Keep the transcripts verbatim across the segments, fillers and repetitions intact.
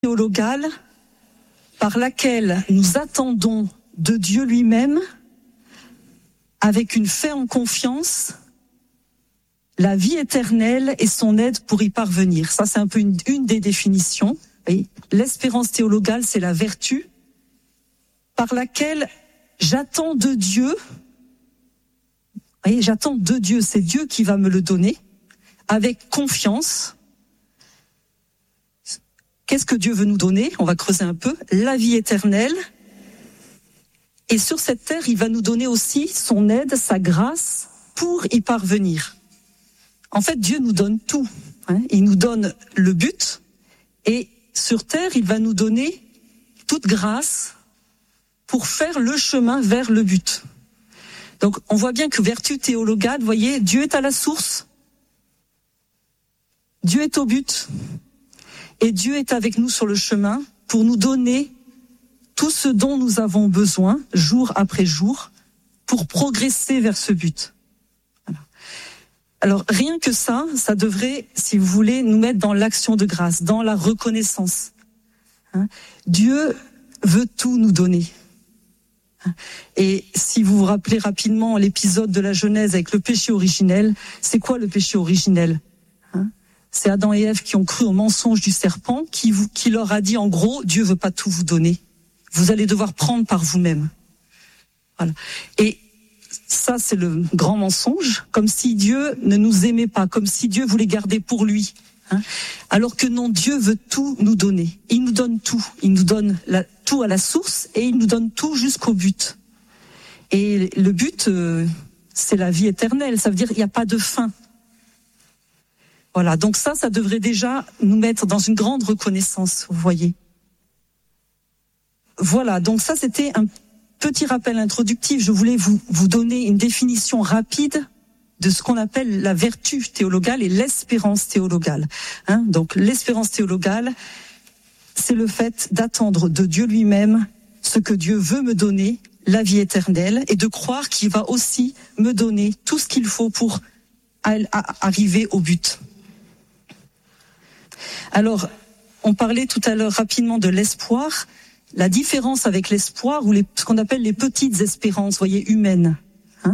théologale par laquelle nous attendons de Dieu lui-même, avec une ferme confiance, la vie éternelle et son aide pour y parvenir. Ça, c'est un peu une, une des définitions. Et l'espérance théologale, c'est la vertu par laquelle j'attends de Dieu. Vous voyez, j'attends de Dieu, c'est Dieu qui va me le donner, avec confiance. Qu'est-ce que Dieu veut nous donner? On va creuser un peu. La vie éternelle. Et sur cette terre, il va nous donner aussi son aide, sa grâce, pour y parvenir. En fait, Dieu nous donne tout. Hein. Il nous donne le but. Et sur terre, il va nous donner toute grâce pour faire le chemin vers le but. Donc, on voit bien que vertu théologale, vous voyez, Dieu est à la source. Dieu est au but. Et Dieu est avec nous sur le chemin pour nous donner tout ce dont nous avons besoin, jour après jour, pour progresser vers ce but. Voilà. Alors, rien que ça, ça devrait, si vous voulez, nous mettre dans l'action de grâce, dans la reconnaissance. Hein? Dieu veut tout nous donner. Et si vous vous rappelez rapidement l'épisode de la Genèse avec le péché originel, c'est quoi le péché originel? hein C'est Adam et Ève qui ont cru au mensonge du serpent, qui, vous, qui leur a dit en gros, Dieu veut pas tout vous donner. Vous allez devoir prendre par vous-même. Voilà. Et ça, c'est le grand mensonge, comme si Dieu ne nous aimait pas, comme si Dieu voulait garder pour lui. Hein. Alors que non, Dieu veut tout nous donner. Il nous donne tout. Il nous donne la, tout à la source et il nous donne tout jusqu'au but. Et le but, euh, c'est la vie éternelle. Ça veut dire qu'il n'y a pas de fin. Voilà. Donc ça, ça devrait déjà nous mettre dans une grande reconnaissance, vous voyez. Voilà, donc ça c'était un petit rappel introductif. Je voulais vous, vous donner une définition rapide de ce qu'on appelle la vertu théologale et l'espérance théologale. Hein, donc l'espérance théologale, c'est le fait d'attendre de Dieu lui-même ce que Dieu veut me donner, la vie éternelle, et de croire qu'il va aussi me donner tout ce qu'il faut pour arriver au but. Alors, on parlait tout à l'heure rapidement de l'espoir. La différence avec l'espoir ou les, ce qu'on appelle les petites espérances, voyez, humaines. Hein.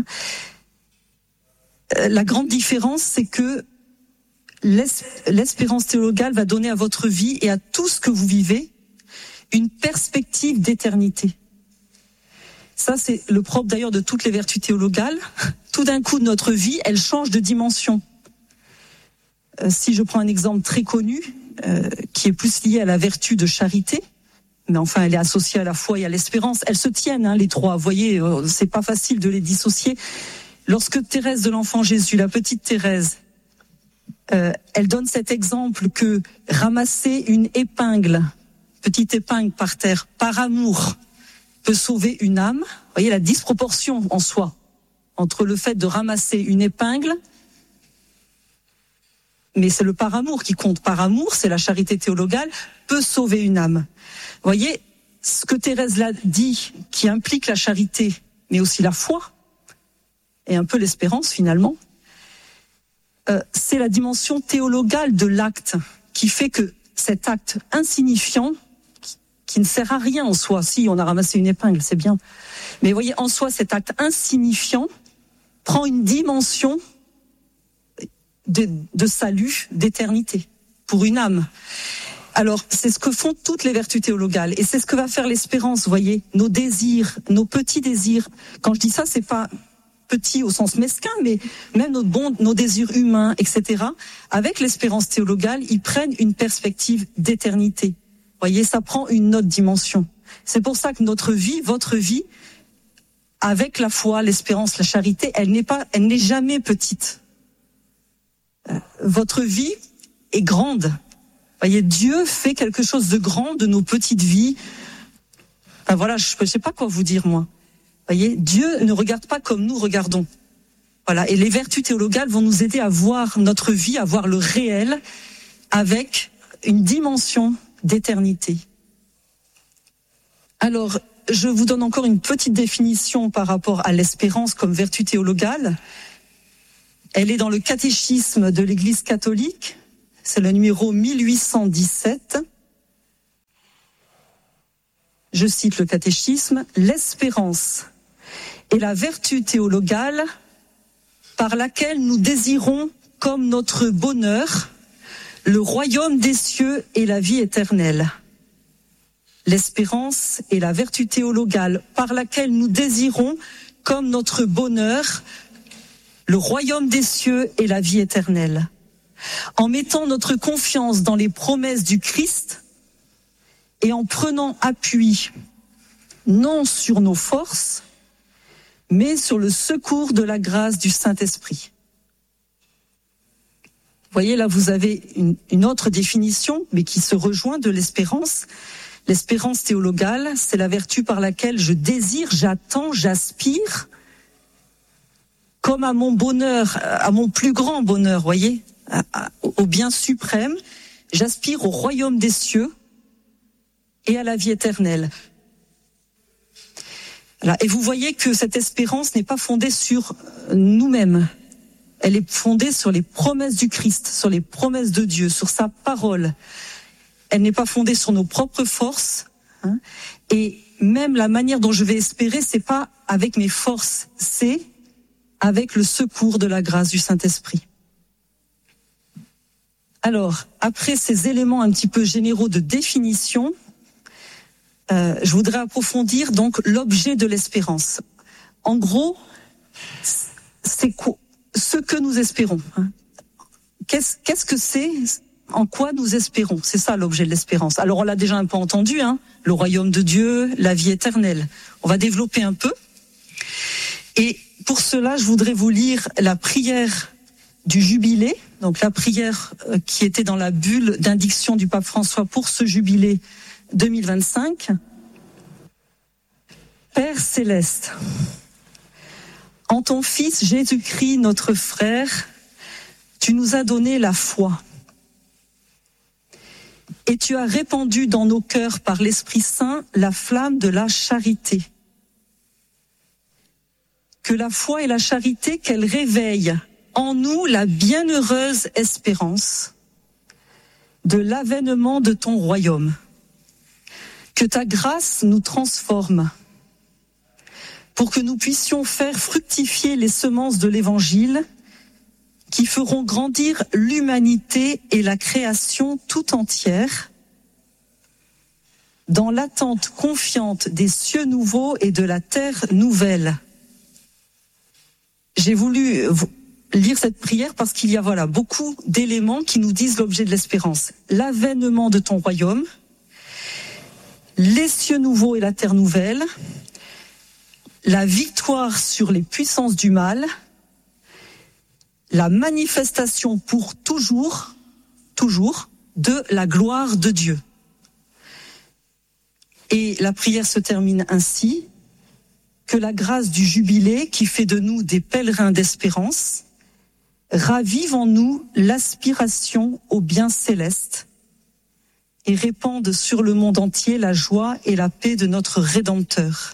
La grande différence, c'est que l'espérance théologale va donner à votre vie et à tout ce que vous vivez une perspective d'éternité. Ça, c'est le propre d'ailleurs de toutes les vertus théologales. Tout d'un coup, notre vie, elle change de dimension. Euh, si je prends un exemple très connu, euh, qui est plus lié à la vertu de charité, mais enfin, elle est associée à la foi et à l'espérance. Elles se tiennent, hein, les trois. Vous voyez, euh, c'est pas facile de les dissocier. Lorsque Thérèse de l'Enfant Jésus, la petite Thérèse, euh, elle donne cet exemple que ramasser une épingle, petite épingle par terre, par amour, peut sauver une âme. Vous voyez la disproportion en soi entre le fait de ramasser une épingle, mais c'est le par amour qui compte. Par amour, c'est la charité théologale, peut sauver une âme. Vous voyez, ce que Thérèse l'a dit, qui implique la charité, mais aussi la foi, et un peu l'espérance finalement, euh, c'est la dimension théologale de l'acte, qui fait que cet acte insignifiant, qui, qui ne sert à rien en soi, si on a ramassé une épingle, c'est bien, mais vous voyez, en soi, cet acte insignifiant prend une dimension de, de salut, d'éternité, pour une âme. Alors, c'est ce que font toutes les vertus théologales. Et c'est ce que va faire l'espérance, vous voyez. Nos désirs, nos petits désirs. Quand je dis ça, c'est pas petit au sens mesquin, mais même nos bons, nos désirs humains, et cetera. Avec l'espérance théologale, ils prennent une perspective d'éternité. Vous voyez, ça prend une autre dimension. C'est pour ça que notre vie, votre vie, avec la foi, l'espérance, la charité, elle n'est pas, elle n'est jamais petite. Euh, votre vie est grande. Voyez, Dieu fait quelque chose de grand de nos petites vies. Enfin, voilà, je ne sais pas quoi vous dire, moi. Voyez, Dieu ne regarde pas comme nous regardons. Voilà, et les vertus théologales vont nous aider à voir notre vie, à voir le réel, avec une dimension d'éternité. Alors, je vous donne encore une petite définition par rapport à l'espérance comme vertu théologale. Elle est dans le catéchisme de l'Église catholique. C'est le numéro mille huit cent dix-sept. je cite le catéchisme, l'espérance est la vertu théologale par laquelle nous désirons comme notre bonheur le royaume des cieux et la vie éternelle. L'espérance est la vertu théologale par laquelle nous désirons comme notre bonheur le royaume des cieux et la vie éternelle. En mettant notre confiance dans les promesses du Christ et en prenant appui non sur nos forces, mais sur le secours de la grâce du Saint-Esprit. Vous voyez, là, vous avez une, une autre définition, mais qui se rejoint de l'espérance. L'espérance théologale, c'est la vertu par laquelle je désire, j'attends, j'aspire, comme à mon bonheur, à mon plus grand bonheur, voyez, à, à, au bien suprême, j'aspire au royaume des cieux et à la vie éternelle. Voilà. Et vous voyez que cette espérance n'est pas fondée sur nous-mêmes. Elle est fondée sur les promesses du Christ, sur les promesses de Dieu, sur sa parole. Elle n'est pas fondée sur nos propres forces. Hein, et même la manière dont je vais espérer, c'est pas avec mes forces, c'est avec le secours de la grâce du Saint-Esprit. Alors, après ces éléments un petit peu généraux de définition, euh, je voudrais approfondir donc l'objet de l'espérance. En gros, c'est quoi, ce que nous espérons. Hein. Qu'est-ce, qu'est-ce que c'est ? En quoi nous espérons ? C'est ça l'objet de l'espérance. Alors on l'a déjà un peu entendu, hein, le royaume de Dieu, la vie éternelle. On va développer un peu. Et pour cela, je voudrais vous lire la prière du jubilé, donc la prière qui était dans la bulle d'indiction du pape François pour ce jubilé deux mille vingt-cinq. Père céleste, en ton Fils Jésus-Christ, notre frère, tu nous as donné la foi. Et tu as répandu dans nos cœurs par l'Esprit Saint la flamme de la charité. Que la foi et la charité qu'elles réveillent en nous la bienheureuse espérance de l'avènement de ton royaume. Que ta grâce nous transforme pour que nous puissions faire fructifier les semences de l'Évangile qui feront grandir l'humanité et la création tout entière dans l'attente confiante des cieux nouveaux et de la terre nouvelle. J'ai voulu lire cette prière parce qu'il y a voilà beaucoup d'éléments qui nous disent l'objet de l'espérance. L'avènement de ton royaume, les cieux nouveaux et la terre nouvelle, la victoire sur les puissances du mal, la manifestation pour toujours, toujours, de la gloire de Dieu. Et la prière se termine ainsi, que la grâce du jubilé qui fait de nous des pèlerins d'espérance ravive en nous l'aspiration au bien céleste et répande sur le monde entier la joie et la paix de notre Rédempteur.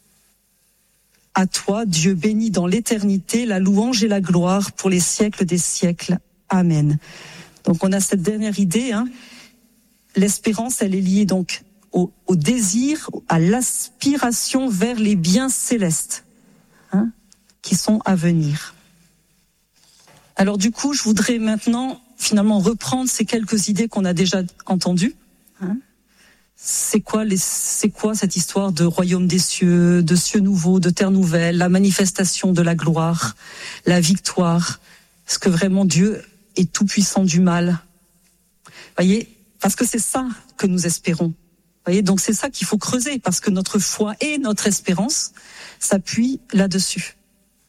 À toi, Dieu béni dans l'éternité, la louange et la gloire pour les siècles des siècles. Amen. Donc on a cette dernière idée, hein. L'espérance, elle est liée donc au, au désir, à l'aspiration vers les biens célestes, hein, qui sont à venir. Alors du coup, je voudrais maintenant finalement reprendre ces quelques idées qu'on a déjà entendues. Hein. C'est quoi, les, c'est quoi cette histoire de royaume des cieux, de cieux nouveaux, de terre nouvelle, la manifestation de la gloire, la victoire? Est-ce que vraiment Dieu est tout puissant du mal? Voyez, parce que c'est ça que nous espérons. Voyez, donc c'est ça qu'il faut creuser, parce que notre foi et notre espérance s'appuient là-dessus.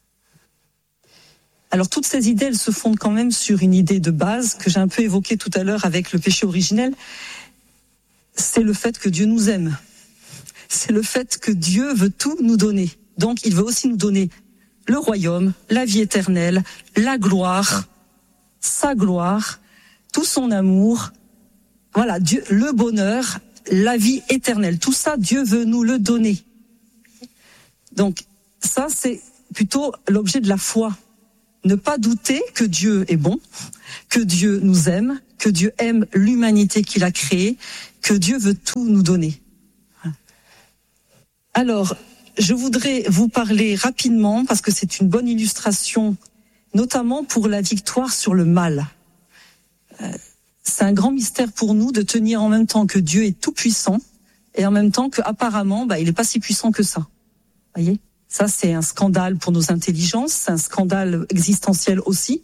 Alors toutes ces idées, elles se fondent quand même sur une idée de base que j'ai un peu évoquée tout à l'heure avec le péché originel. C'est le fait que Dieu nous aime. C'est le fait que Dieu veut tout nous donner. Donc il veut aussi nous donner le royaume, la vie éternelle, la gloire, sa gloire, tout son amour. Voilà, Dieu, le bonheur, la vie éternelle. Tout ça, Dieu veut nous le donner. Donc ça, c'est plutôt l'objet de la foi. Ne pas douter que Dieu est bon, que Dieu nous aime, que Dieu aime l'humanité qu'il a créée, que Dieu veut tout nous donner. Alors, je voudrais vous parler rapidement, parce que c'est une bonne illustration, notamment pour la victoire sur le mal. Euh, c'est un grand mystère pour nous de tenir en même temps que Dieu est tout puissant et en même temps qu'apparemment, bah, il n'est pas si puissant que ça. Voyez ? Ça, c'est un scandale pour nos intelligences, c'est un scandale existentiel aussi.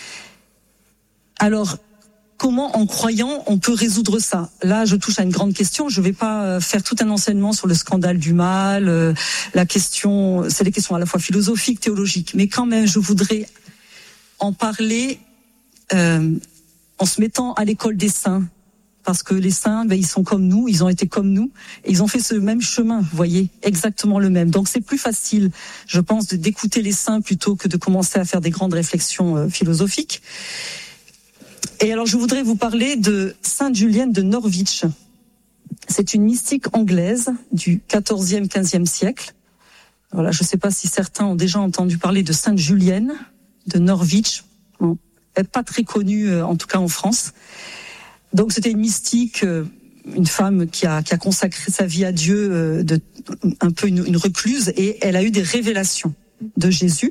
Alors, comment, en croyant, on peut résoudre ça ? Là, je touche à une grande question. Je ne vais pas faire tout un enseignement sur le scandale du mal. Euh, la question, c'est des questions à la fois philosophiques, théologiques. Mais quand même, je voudrais en parler euh, en se mettant à l'école des saints. Parce que les saints, ben, ils sont comme nous, ils ont été comme nous, et ils ont fait ce même chemin, vous voyez, exactement le même. Donc c'est plus facile, je pense, de, d'écouter les saints plutôt que de commencer à faire des grandes réflexions euh, philosophiques. Et alors je voudrais vous parler de Sainte Julienne de Norwich. C'est une mystique anglaise du quatorzième, quinzième siècle. Voilà, je ne sais pas si certains ont déjà entendu parler de Sainte Julienne de Norwich. Bon, elle n'est pas très connue, euh, en tout cas en France. Donc c'était une mystique, une femme qui a, qui a consacré sa vie à Dieu, de, un peu une, une recluse, et elle a eu des révélations de Jésus.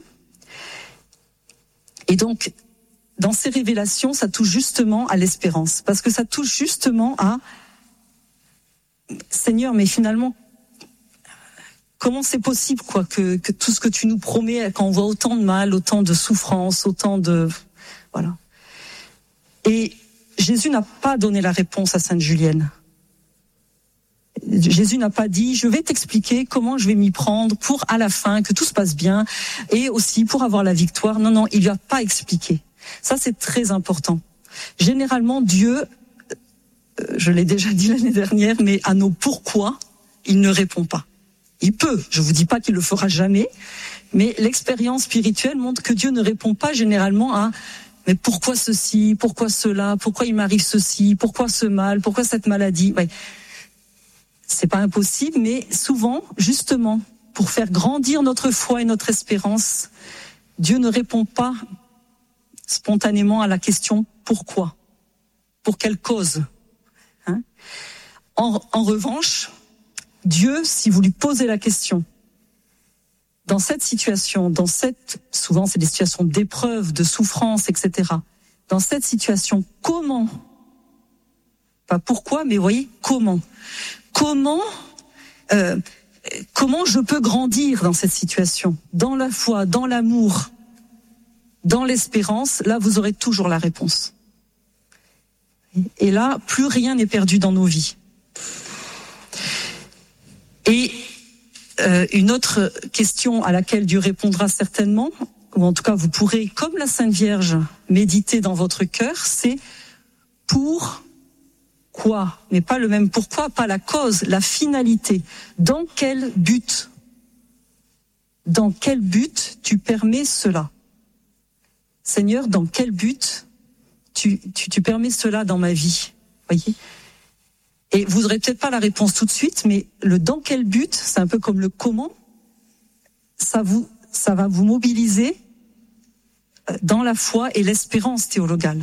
Et donc, dans ces révélations, ça touche justement à l'espérance, parce que ça touche justement à Seigneur, mais finalement, comment c'est possible, quoi, que, que tout ce que tu nous promets, quand on voit autant de mal, autant de souffrance, autant de, voilà. Et Jésus n'a pas donné la réponse à Sainte Julienne. Jésus n'a pas dit, je vais t'expliquer comment je vais m'y prendre pour à la fin que tout se passe bien et aussi pour avoir la victoire. Non, non, il lui a pas expliqué. Ça, c'est très important. Généralement, Dieu, je l'ai déjà dit l'année dernière, mais à nos pourquoi, il ne répond pas. Il peut, je vous dis pas qu'il le fera jamais, mais l'expérience spirituelle montre que Dieu ne répond pas généralement à mais pourquoi ceci, pourquoi cela, pourquoi il m'arrive ceci, pourquoi ce mal, pourquoi cette maladie. Ouais. C'est pas impossible, mais souvent, justement, pour faire grandir notre foi et notre espérance, Dieu ne répond pas spontanément à la question pourquoi, pour quelle cause. Hein ? en, en revanche, Dieu, si vous lui posez la question, dans cette situation, dans cette, souvent c'est des situations d'épreuve, de souffrance, et cetera. Dans cette situation, comment, pas pourquoi, mais vous voyez, comment, comment, euh, comment je peux grandir dans cette situation, dans la foi, dans l'amour, dans l'espérance, là vous aurez toujours la réponse. Et là, plus rien n'est perdu dans nos vies. Et Euh, une autre question à laquelle Dieu répondra certainement, ou en tout cas vous pourrez, comme la Sainte Vierge, méditer dans votre cœur, c'est pourquoi, mais pas le même pourquoi, pas la cause, la finalité. Dans quel but ? Dans quel but tu permets cela ? Seigneur, dans quel but tu, tu, tu permets cela dans ma vie ? Voyez ? Et vous n'aurez peut-être pas la réponse tout de suite, mais le dans quel but, c'est un peu comme le comment, ça vous, ça va vous mobiliser dans la foi et l'espérance théologale.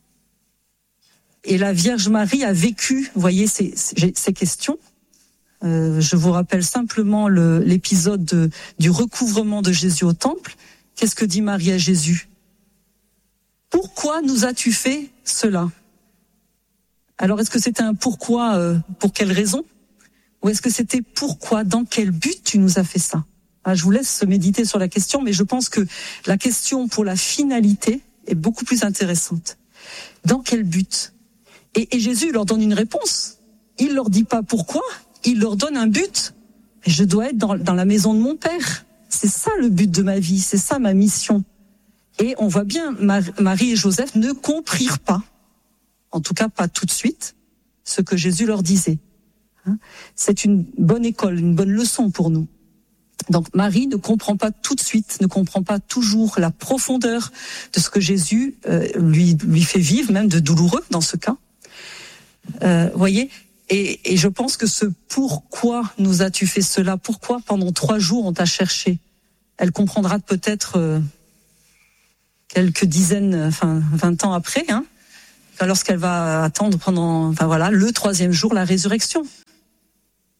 Et la Vierge Marie a vécu, vous voyez, ces, ces questions. Euh, je vous rappelle simplement le, l'épisode de, du recouvrement de Jésus au temple. Qu'est-ce que dit Marie à Jésus ? Pourquoi nous as-tu fait cela ? Alors, est-ce que c'était un pourquoi, euh, pour quelle raison ? Ou est-ce que c'était pourquoi, dans quel but tu nous as fait ça ? Ah, je vous laisse méditer sur la question, mais je pense que la question pour la finalité est beaucoup plus intéressante. Dans quel but ? et, et Jésus leur donne une réponse. Il leur dit pas pourquoi, il leur donne un but. Je dois être dans, dans la maison de mon Père. C'est ça le but de ma vie, c'est ça ma mission. Et on voit bien, Marie et Joseph ne comprirent pas, en tout cas pas tout de suite, ce que Jésus leur disait. C'est une bonne école, une bonne leçon pour nous. Donc Marie ne comprend pas tout de suite, ne comprend pas toujours la profondeur de ce que Jésus euh, lui, lui fait vivre, même de douloureux dans ce cas. Euh, voyez, et, et je pense que ce « pourquoi nous as-tu fait cela ?» Pourquoi pendant trois jours on t'a cherché ? Elle comprendra peut-être euh, quelques dizaines, enfin vingt ans après, hein, lorsqu'elle va attendre pendant, enfin voilà, le troisième jour, la résurrection.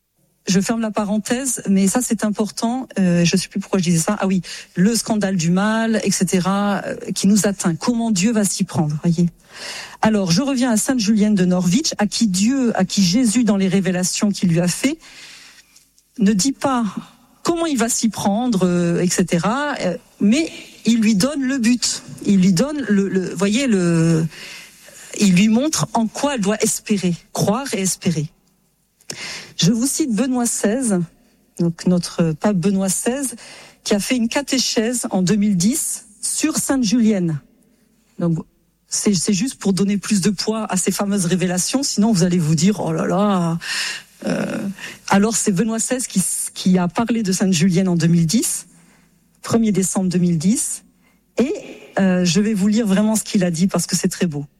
je ferme la parenthèse, mais ça c'est important, euh, je ne sais plus pourquoi je disais ça, ah oui, le scandale du mal, et cetera, euh, qui nous atteint, comment Dieu va s'y prendre, voyez. Alors, je reviens à Sainte Julienne de Norwich, à qui Dieu, à qui Jésus, dans les révélations qu'il lui a fait, ne dit pas comment il va s'y prendre, euh, et cetera, euh, mais il lui donne le but, il lui donne le, le voyez, le, il lui montre en quoi elle doit espérer, croire et espérer. Je vous cite Benoît seize, donc notre pape Benoît seize, qui a fait une catéchèse en deux mille dix sur Sainte Julienne. Donc, c'est, c'est juste pour donner plus de poids à ces fameuses révélations, sinon vous allez vous dire, oh là là. Euh, alors c'est Benoît seize qui, qui a parlé de Sainte Julienne en deux mille dix, premier décembre deux mille dix, et euh, je vais vous lire vraiment ce qu'il a dit parce que c'est très beau.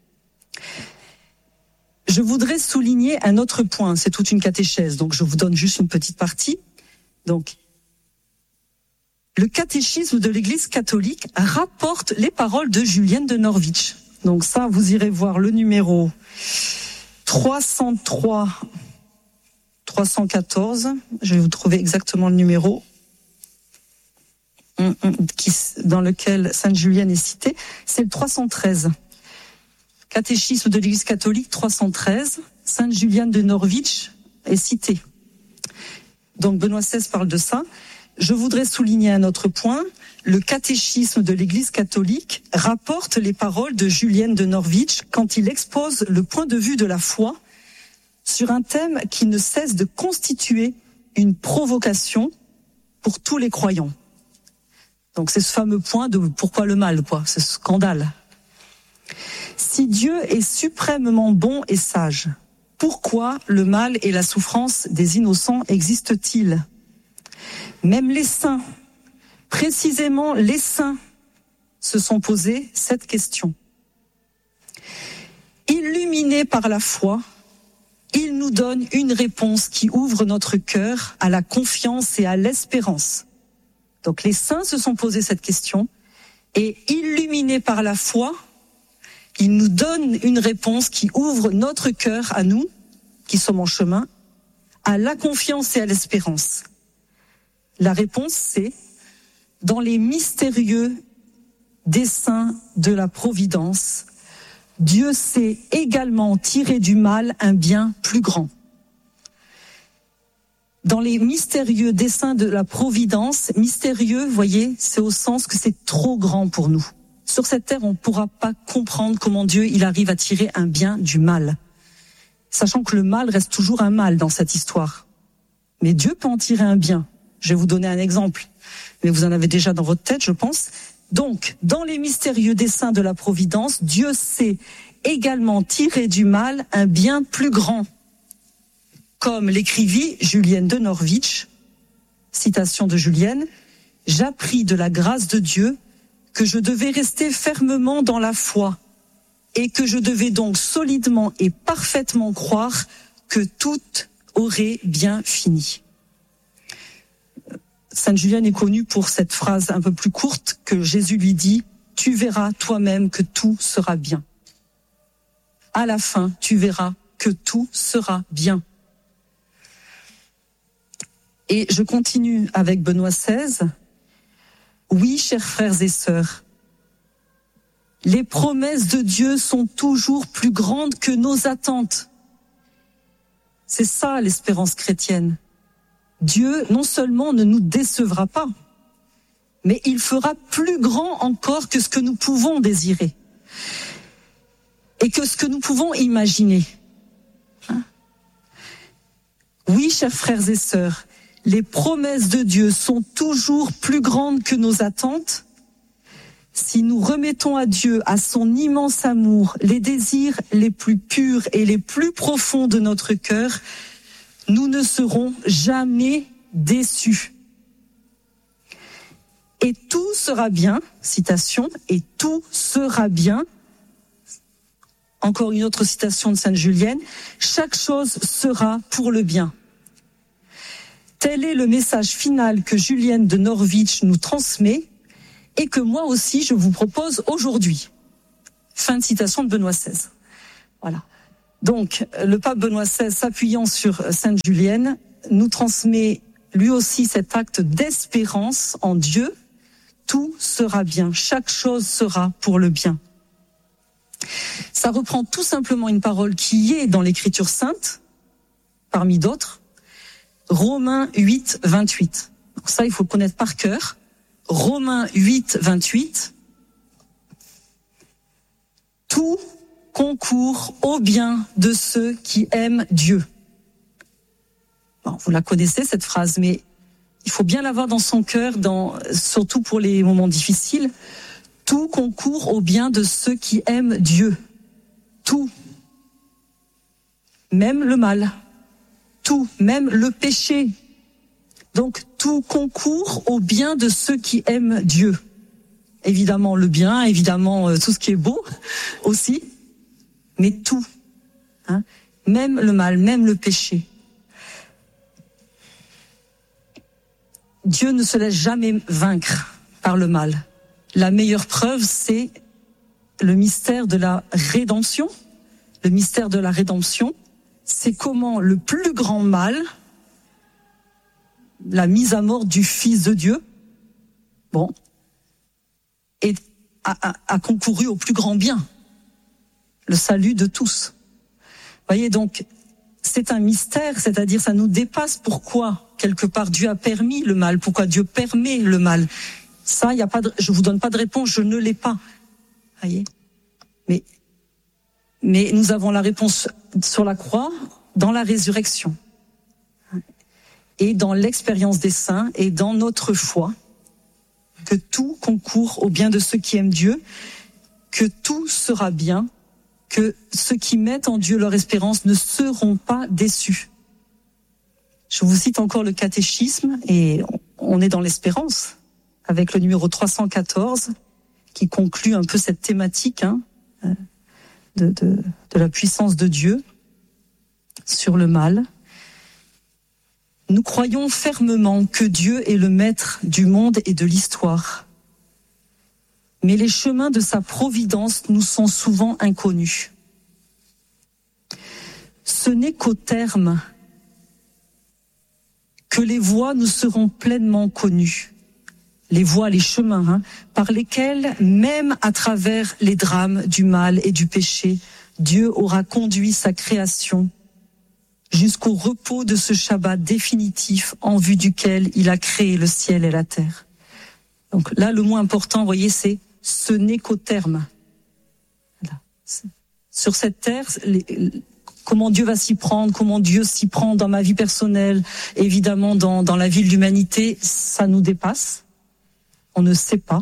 Je voudrais souligner un autre point, c'est toute une catéchèse, donc je vous donne juste une petite partie. Donc, le catéchisme de l'Église catholique rapporte les paroles de Julienne de Norwich. Donc ça, vous irez voir le numéro trois cent trois, trois cent quatorze, je vais vous trouver exactement le numéro qui, dans lequel Sainte Julienne est citée, c'est le trois cent treize. Catéchisme de l'Église catholique trois cent treize, Sainte Julienne de Norwich est citée. Donc Benoît seize parle de ça. Je voudrais souligner un autre point. Le catéchisme de l'Église catholique rapporte les paroles de Julienne de Norwich quand il expose le point de vue de la foi sur un thème qui ne cesse de constituer une provocation pour tous les croyants. Donc c'est ce fameux point de pourquoi le mal, quoi, ce scandale. Si Dieu est suprêmement bon et sage, pourquoi le mal et la souffrance des innocents existent-ils ? Même les saints, précisément les saints, se sont posés cette question. Illuminés par la foi, ils nous donnent une réponse qui ouvre notre cœur à la confiance et à l'espérance. Donc les saints se sont posés cette question, et illuminés par la foi, il nous donne une réponse qui ouvre notre cœur à nous, qui sommes en chemin, à la confiance et à l'espérance. La réponse, c'est dans les mystérieux desseins de la providence, Dieu sait également tirer du mal un bien plus grand. Dans les mystérieux desseins de la providence, mystérieux, vous voyez, c'est au sens que c'est trop grand pour nous. Sur cette terre, on ne pourra pas comprendre comment Dieu il arrive à tirer un bien du mal. Sachant que le mal reste toujours un mal dans cette histoire. Mais Dieu peut en tirer un bien. Je vais vous donner un exemple. Mais vous en avez déjà dans votre tête, je pense. Donc, dans les mystérieux desseins de la providence, Dieu sait également tirer du mal un bien plus grand. Comme l'écrivit Julienne de Norwich, citation de Julienne, « J'appris de la grâce de Dieu que je devais rester fermement dans la foi et que je devais donc solidement et parfaitement croire que tout aurait bien fini. » Sainte Julienne est connue pour cette phrase un peu plus courte que Jésus lui dit « Tu verras toi-même que tout sera bien. » À la fin, tu verras que tout sera bien. Et je continue avec Benoît seize. Oui, chers frères et sœurs, les promesses de Dieu sont toujours plus grandes que nos attentes. C'est ça l'espérance chrétienne. Dieu, non seulement ne nous décevra pas, mais il fera plus grand encore que ce que nous pouvons désirer et que ce que nous pouvons imaginer. Hein? Oui, chers frères et sœurs, les promesses de Dieu sont toujours plus grandes que nos attentes. Si nous remettons à Dieu, à son immense amour, les désirs les plus purs et les plus profonds de notre cœur, nous ne serons jamais déçus. Et tout sera bien, citation, et tout sera bien. Encore une autre citation de Sainte Julienne, chaque chose sera pour le bien. Tel est le message final que Julienne de Norwich nous transmet et que moi aussi je vous propose aujourd'hui. Fin de citation de Benoît seize. Voilà. Donc, le pape Benoît seize, s'appuyant sur Sainte Julienne, nous transmet lui aussi cet acte d'espérance en Dieu. Tout sera bien, chaque chose sera pour le bien. Ça reprend tout simplement une parole qui est dans l'Écriture sainte, parmi d'autres, Romains huit, vingt-huit. Donc ça, il faut le connaître par cœur. Romains huit, vingt-huit. Tout concourt au bien de ceux qui aiment Dieu. Bon, vous la connaissez cette phrase, mais il faut bien l'avoir dans son cœur, dans, surtout pour les moments difficiles. Tout concourt au bien de ceux qui aiment Dieu. Tout. Même le mal. Tout. Même le péché. Donc tout concourt au bien de ceux qui aiment Dieu. Évidemment le bien, évidemment tout ce qui est beau aussi, mais tout. Hein, même le mal, même le péché. Dieu ne se laisse jamais vaincre par le mal. La meilleure preuve, c'est le mystère de la rédemption. Le mystère de la rédemption, c'est comment le plus grand mal, la mise à mort du Fils de Dieu, bon, et a, a, a concouru au plus grand bien, le salut de tous. Vous voyez, donc, c'est un mystère, c'est-à-dire ça nous dépasse. Pourquoi, quelque part, Dieu a permis le mal? Pourquoi Dieu permet le mal? Ça, y a pas de, je vous donne pas de réponse, je ne l'ai pas. Voyez, mais, mais nous avons la réponse sur la croix, dans la résurrection, et dans l'expérience des saints, et dans notre foi, que tout concourt au bien de ceux qui aiment Dieu, que tout sera bien, que ceux qui mettent en Dieu leur espérance ne seront pas déçus. Je vous cite encore le catéchisme, et on est dans l'espérance, avec le numéro trois cent quatorze, qui conclut un peu cette thématique hein, de, de, de la puissance de Dieu sur le mal. Nous croyons fermement que Dieu est le maître du monde et de l'histoire. Mais les chemins de sa providence nous sont souvent inconnus. Ce n'est qu'au terme que les voies nous seront pleinement connues. Les voies, les chemins, hein, par lesquels, même à travers les drames du mal et du péché, Dieu aura conduit sa création jusqu'au repos de ce Shabbat définitif en vue duquel il a créé le ciel et la terre. Donc là, le mot important, vous voyez, c'est « ce n'est qu'au terme ». Sur cette terre, les, comment Dieu va s'y prendre, comment Dieu s'y prend dans ma vie personnelle, évidemment dans, dans la vie de l'humanité, ça nous dépasse. On ne sait pas.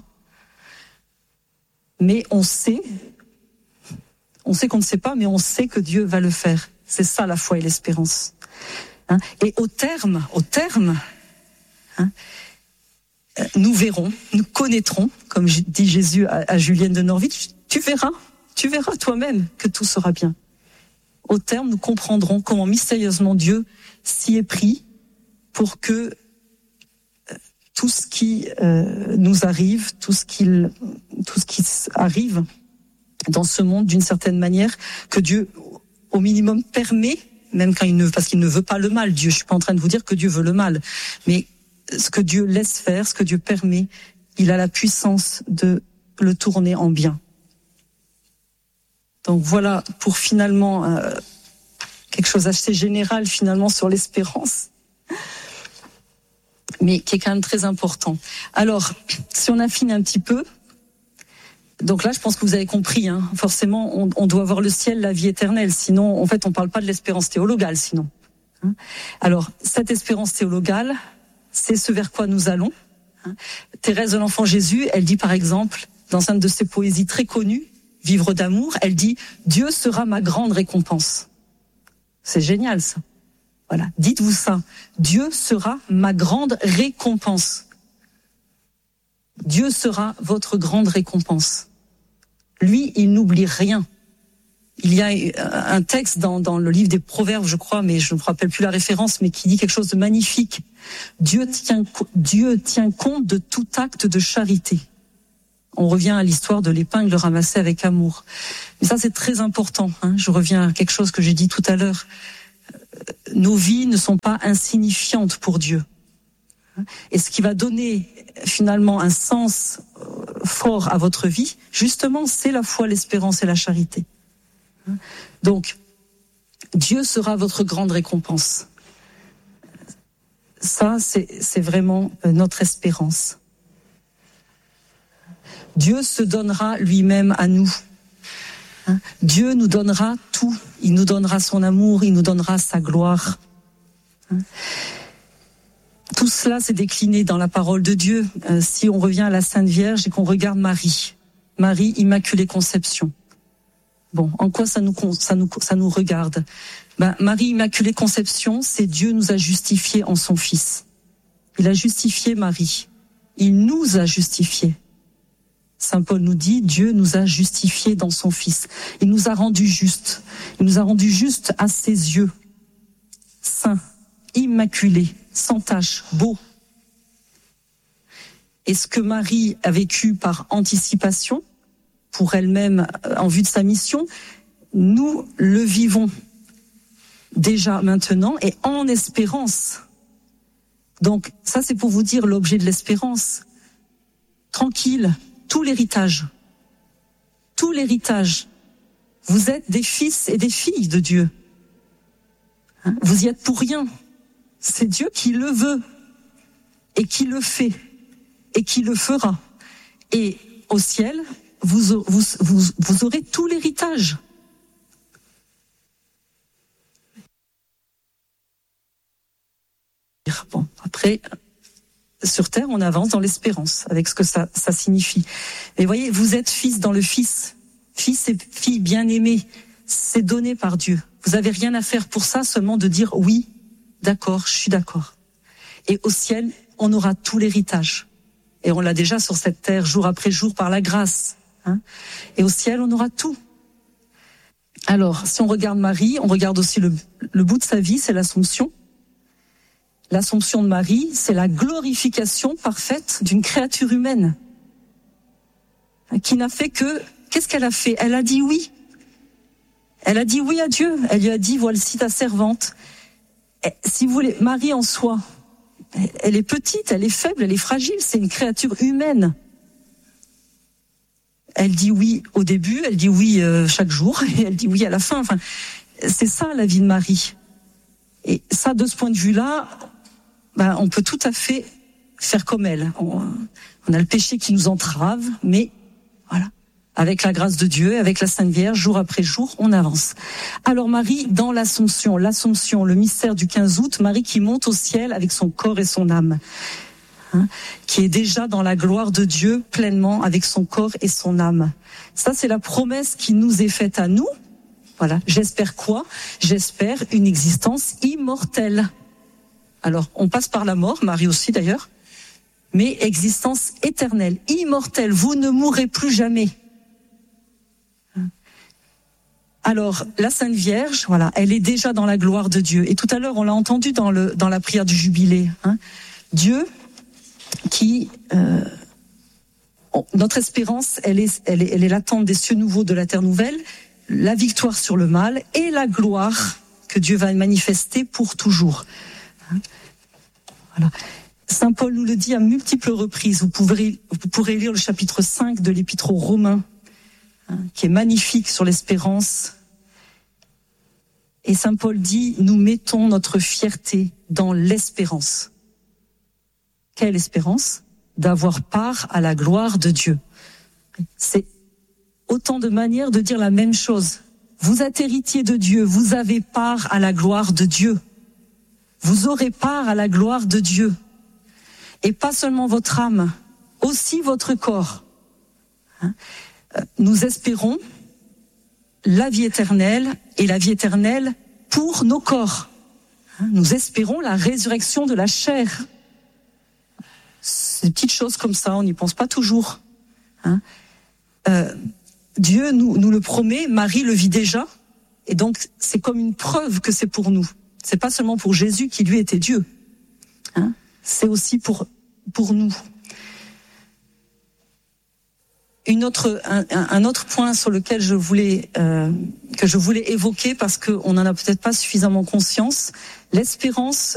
Mais on sait, on sait qu'on ne sait pas, mais on sait que Dieu va le faire. C'est ça la foi et l'espérance. Hein, et au terme, au terme, hein, nous verrons, nous connaîtrons, comme dit Jésus à, à Julienne de Norwich, tu verras, tu verras toi-même que tout sera bien. Au terme, nous comprendrons comment mystérieusement Dieu s'y est pris pour que tout ce qui euh, nous arrive, tout ce qu'il, tout ce qui arrive dans ce monde d'une certaine manière, que Dieu au minimum permet, même quand il ne, parce qu'il ne veut pas le mal. Dieu, je suis pas en train de vous dire que Dieu veut le mal, mais ce que Dieu laisse faire, ce que Dieu permet, il a la puissance de le tourner en bien. Donc voilà pour finalement euh, quelque chose d'assez général finalement sur l'espérance, mais qui est quand même très important. Alors, si on affine un petit peu, donc là, je pense que vous avez compris, hein, forcément, on, on doit avoir le ciel, la vie éternelle, sinon, en fait, on parle pas de l'espérance théologale, sinon. Hein. Alors, cette espérance théologale, c'est ce vers quoi nous allons. Hein. Thérèse de l'Enfant Jésus, elle dit par exemple, dans une de ses poésies très connues, Vivre d'amour, elle dit « Dieu sera ma grande récompense ». C'est génial, ça. Voilà, dites-vous ça. Dieu sera ma grande récompense. Dieu sera votre grande récompense. Lui, il n'oublie rien. Il y a un texte dans, dans le livre des Proverbes, je crois, mais je ne me rappelle plus la référence, mais qui dit quelque chose de magnifique. Dieu tient, Dieu tient compte de tout acte de charité. On revient à l'histoire de l'épingle ramassée avec amour. Mais ça, c'est très important. Hein. Je reviens à quelque chose que j'ai dit tout à l'heure. nos vies ne sont pas insignifiantes pour Dieu. Et ce qui va donner finalement un sens fort à votre vie, justement, c'est la foi, l'espérance et la charité. Donc, Dieu sera votre grande récompense. Ça, c'est, c'est vraiment notre espérance. Dieu se donnera lui-même à nous. Dieu nous donnera tout. Il nous donnera son amour, il nous donnera sa gloire. Tout cela s'est décliné dans la parole de Dieu. Euh, si on revient à la Sainte Vierge et qu'on regarde Marie, Marie, Immaculée Conception. Bon, en quoi ça nous, ça nous, ça nous regarde ? Ben, Marie, Immaculée Conception, c'est Dieu nous a justifiés en son Fils. Il a justifié Marie. Il nous a justifiés. Saint Paul nous dit, Dieu nous a justifiés dans son Fils. Il nous a rendus justes. Il nous a rendus justes à ses yeux. Saints, immaculés, sans tache, beau. Et ce que Marie a vécu par anticipation, pour elle-même, en vue de sa mission, nous le vivons déjà maintenant et en espérance. Donc, ça c'est pour vous dire l'objet de l'espérance. Tranquille, tout l'héritage, tout l'héritage. Vous êtes des fils et des filles de Dieu. Hein? Vous y êtes pour rien. C'est Dieu qui le veut et qui le fait et qui le fera. Et au ciel, vous, vous, vous, vous aurez tout l'héritage. Bon, après, sur terre, on avance dans l'espérance, avec ce que ça, ça signifie. Mais voyez, vous êtes fils dans le Fils, fils et fille bien-aimés. C'est donné par Dieu. Vous n'avez rien à faire pour ça, seulement de dire oui, d'accord, je suis d'accord. Et au ciel, on aura tout l'héritage. Et on l'a déjà sur cette terre, jour après jour, par la grâce. Hein. Et au ciel, on aura tout. Alors, si on regarde Marie, on regarde aussi le, le bout de sa vie, c'est l'Assomption. L'Assomption de Marie, c'est la glorification parfaite d'une créature humaine qui n'a fait que... Qu'est-ce qu'elle a fait ? Elle a dit oui. Elle a dit oui à Dieu. Elle lui a dit, voici ta servante. Et, si vous voulez, Marie en soi, elle est petite, elle est faible, elle est fragile, c'est une créature humaine. Elle dit oui au début, elle dit oui euh, chaque jour, et elle dit oui à la fin. Enfin, c'est ça la vie de Marie. Et ça, de ce point de vue-là, ben, on peut tout à fait faire comme elle. On, on a le péché qui nous entrave, mais voilà, avec la grâce de Dieu, avec la Sainte Vierge, jour après jour, on avance. Alors Marie, dans l'Assomption, l'Assomption, le mystère du quinze août, Marie qui monte au ciel avec son corps et son âme, hein, qui est déjà dans la gloire de Dieu pleinement avec son corps et son âme. Ça, c'est la promesse qui nous est faite à nous. Voilà. J'espère quoi ? J'espère une existence immortelle. Alors, on passe par la mort, Marie aussi d'ailleurs, mais existence éternelle, immortelle. Vous ne mourrez plus jamais. Alors, la Sainte Vierge, voilà, elle est déjà dans la gloire de Dieu. Et tout à l'heure, on l'a entendu dans le dans la prière du Jubilé. Hein, Dieu, qui euh, notre espérance, elle est elle est elle est l'attente des cieux nouveaux, de la terre nouvelle. La victoire sur le mal et la gloire que Dieu va manifester pour toujours. Voilà. Saint Paul nous le dit à multiples reprises. Vous pourrez, vous pourrez lire le chapitre cinq de l'Épître aux Romains, hein, qui est magnifique sur l'espérance. Et Saint Paul dit, nous mettons notre fierté dans l'espérance. Quelle espérance ? D'avoir part à la gloire de Dieu. C'est autant de manières de dire la même chose. Vous êtes héritier de Dieu, vous avez part à la gloire de Dieu. Vous aurez part à la gloire de Dieu. Et pas seulement votre âme, aussi votre corps. Nous espérons la vie éternelle et la vie éternelle pour nos corps. Nous espérons la résurrection de la chair. Ces petites choses comme ça, on n'y pense pas toujours. Hein euh, Dieu nous, nous le promet, Marie le vit déjà, et donc c'est comme une preuve que c'est pour nous. C'est pas seulement pour Jésus qui lui était Dieu, hein, c'est aussi pour pour nous. une autre, un, un autre point sur lequel je voulais euh, que je voulais évoquer parce qu'on n'en a peut-être pas suffisamment conscience, l'espérance